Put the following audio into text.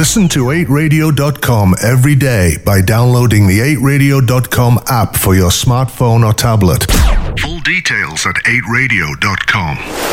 Listen to 8radio.com every day by downloading the 8radio.com app for your smartphone or tablet. Full details at 8radio.com.